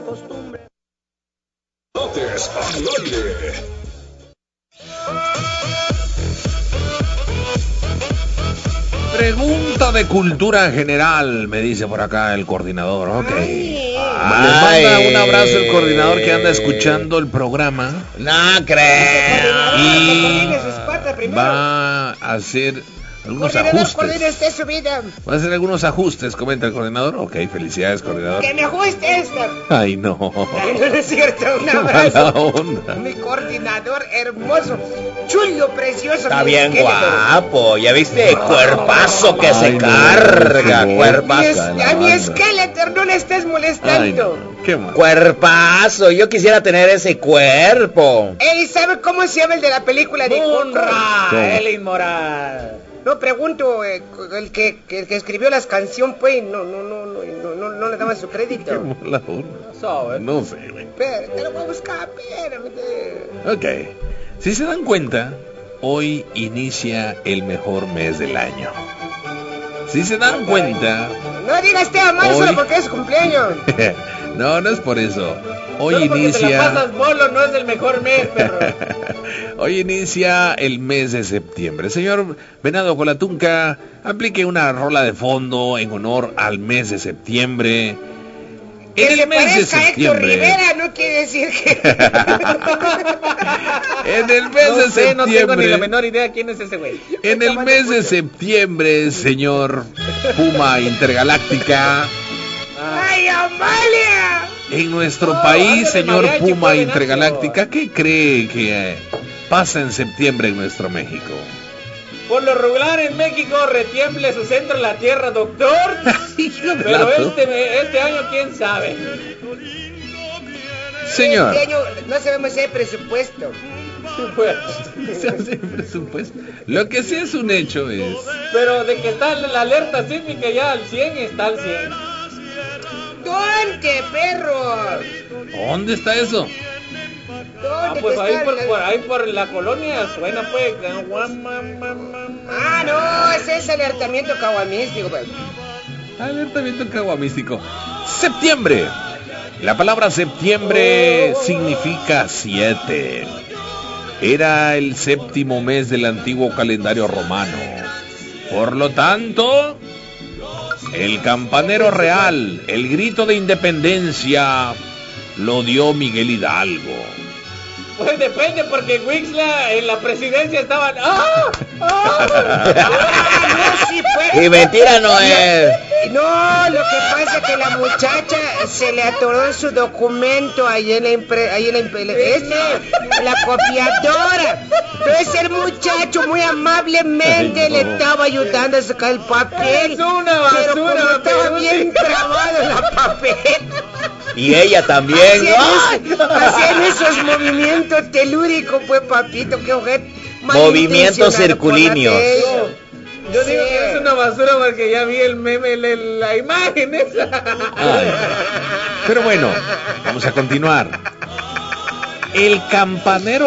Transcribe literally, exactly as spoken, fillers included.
costumbre. Notes al aire. Pregunta de cultura general, me dice por acá el coordinador. Ok. Ay. Les manda un abrazo el coordinador que anda escuchando el programa. No creo. Y va a hacer algunos ajustes. Coordine usted su vida. Va a hacer algunos ajustes, comenta el coordinador. Ok, felicidades, coordinador. Que me ajuste esta. Ay, no. Ay, no, no es cierto. Un Qué abrazo. mala onda. Mi coordinador hermoso, chulo, precioso. Está mi bien esqueleto. guapo. ¿Ya viste? Cuerpazo que Ay, se no, carga. no, Mi Cuerpazo. es- a mi esqueleto no le estés Ay, molestando. no. Qué mal. Cuerpazo. Yo quisiera tener ese cuerpo. Ey, ¿sabe cómo se llama el de la película de Coco? ¿Cómo? el inmoral. No, pregunto, eh, el que, que, el que escribió las canciones, pues, no, no, no, no, no, no, no le daba su Qué crédito. mala onda. No sé, güey. Espera, te lo voy a buscar, espérame. Ok. Si se dan cuenta, hoy inicia el mejor mes del año. Si se dan cuenta... No digas Esteban Mar Hoy- solo porque es su cumpleaños. No, no es por eso. Hoy Solo porque te la inicia... pasas bolo, no es el mejor mes, perro. Hoy inicia el mes de septiembre. Señor Venado Colatunca, aplique una rola de fondo en honor al mes de septiembre. Que En se el mes de parezca a Héctor septiembre. Rivera no quiere decir que... En el mes No de sé, no tengo ni la septiembre. menor idea quién es ese güey. En el mes de septiembre, señor Puma Intergaláctica. ¡Ay, Amalia! En nuestro Oh, país, ándale, señor mariachi, Puma fue Intergaláctica, ¿qué cree que eh, pasa en septiembre en nuestro México? Por lo regular en México retiemble su centro en la tierra, doctor. Pero este, este año quién sabe. Señor, Este año no sabemos si hay presupuesto. Pues, se hace presupuesto. Lo que sí es un hecho es... pero de que está la alerta sísmica ya al cien, está al cien. ¿Dónde, perro? ¿Dónde está eso? Ah, ¿Dónde pues que ahí está por, la- por ahí por la colonia suena pues. guam, mam, mam, mam. Ah, no, ese es alertamiento caguamístico, pues. Alertamiento caguamístico. Septiembre. La palabra septiembre significa siete. Era el séptimo mes del antiguo calendario romano. Por lo tanto, el campanero real, el grito de independencia, lo dio Miguel Hidalgo. Pues depende porque en Wixla en la presidencia estaban. ¡Ah! ¡Ah! Ah, no, sí fue. Y mentira no es. No, lo que pasa es que la muchacha se le atoró su documento ahí en la impre, ahí en la, impre, este, la copiadora. Entonces el muchacho muy amablemente Ay, no. le estaba ayudando a sacar el papel. Es una pero como basura, estaba pero bien sí. trabado en la papel. Y ella también. Hacían, ¡Ay! hacían esos movimientos telúricos, pues papito, que ojete. Movimientos circulíneos. Yo digo que es una basura porque ya vi el meme, la, la imagen esa. Ay. Pero bueno, vamos a continuar. El campanero